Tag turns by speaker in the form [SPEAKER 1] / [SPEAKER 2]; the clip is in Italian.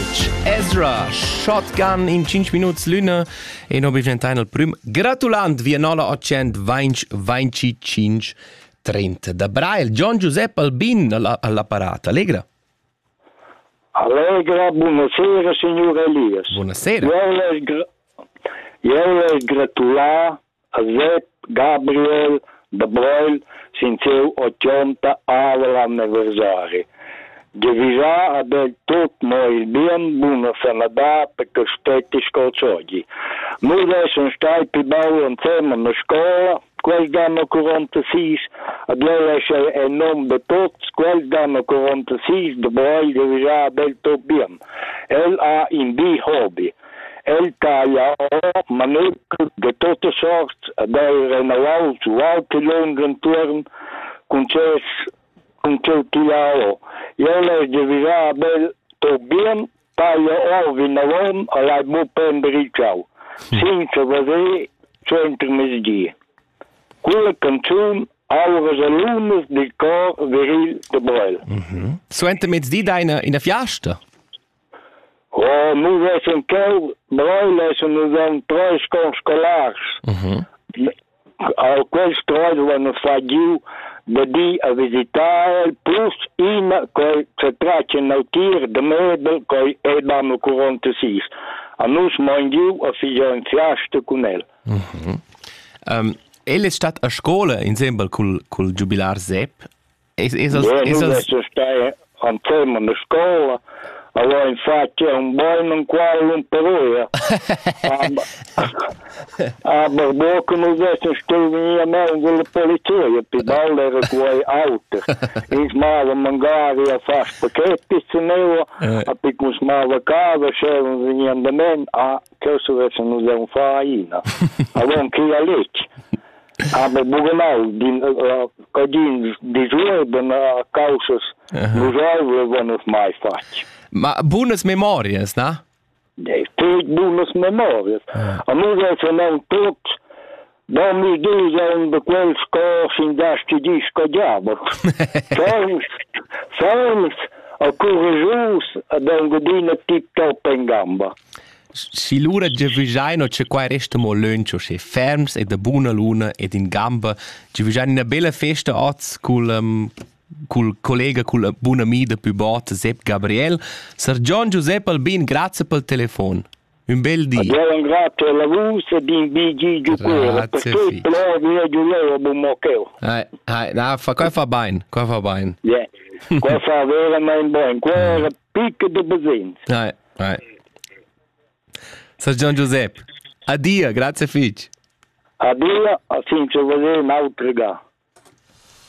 [SPEAKER 1] Mitch Ezra, Shotgun in 5 minuts l'una e no biventain al prüm. Gratulant via 9-820-25 30. Da Braille, John Giuseppe Albin all'apparato. Allegra?
[SPEAKER 2] Allegra, buonasera signor Elias.
[SPEAKER 1] Buonasera.
[SPEAKER 2] Io le gratular a Sepp Gabriel da Braille sin seu 80 all'anniversario. Devisà a del tot noi bien buona sanità perché stetti scolzoggi. Noi adesso stai più bello insieme alla scuola, quell'anno 46, ad lei è il nome di tutti, quell'anno 46 de Braille devisà a del tot bien. El ha in bi hobby. El taglia manette di tutte sorte ad era in alto, alto lungo intorno, con quel tiao. Io le devisà bel to bien, taglia ovi in alom, a lei bu prendere il ciao. Senza vedere, centro mesdì. Quella canzone, aura alunnos del cor viril de Braille.
[SPEAKER 1] Suente mezz'dì da in a fiasta?
[SPEAKER 2] Oh, noi siamo che Braille sono un tre scolars. A questo vanno fagiu da di a visitare plus in che si traccia nautir de mebel che è l'anno 46. A noi mangiu a figlio in fiasta con el.
[SPEAKER 1] El è stato a scuola insieme col giubilar Sepp.
[SPEAKER 2] Noi adesso stai insieme alla scuola. Allora infatti è un buon quale un parola. A Barbocco non adesso sto venire a me con la polizia, per balle era quei auto. Insomma, magari a fare spaghetti, se ne a piccolo smava a casa, c'erano venendo da me, che adesso non devono fare ina. Allora che la legge. Aber bugenau, die Sorgen a causas, non vanno mai fatti.
[SPEAKER 1] Ma buonas memorias, no?
[SPEAKER 2] Tutte buonas memorias. A noi sono tutti, da mi dicono da quel scorso in dasti di scadiamo. Sono a coragius ad un godino tip top in gamba.
[SPEAKER 1] Si l'ura di Vigiano c'è qua resta mo lunch, c'è ferms e da buona luna ed in gamba. Ci Vigiano una bella festa oggi col collega, col buon amico più bot, Sepp Gabriel. Sir John Giuseppe Albin, grazie per il telefono. Un bel dì.
[SPEAKER 2] Grazie alla voce di BG Giuquera.
[SPEAKER 1] Grazie, figlio. Qua fa bene, qua fa bene.
[SPEAKER 2] Qua fa veramente bene, qua era picco di presenza.
[SPEAKER 1] Sir John Giuseppe, addio, grazie figlio.
[SPEAKER 2] Addio, senza vedere un'altra gara.